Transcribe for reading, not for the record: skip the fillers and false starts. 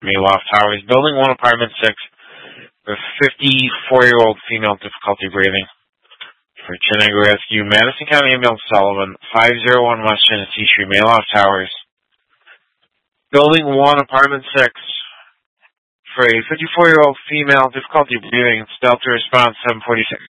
Mayloft Towers, Building 1, Apartment 6, with 54-year-old female, difficulty breathing. For Chenango Rescue, Madison County Ambulance Sullivan, 501 West Genesee Street, Mayloft Towers, Building 1, Apartment 6, for a 54-year-old female, difficulty breathing. Delta response 746.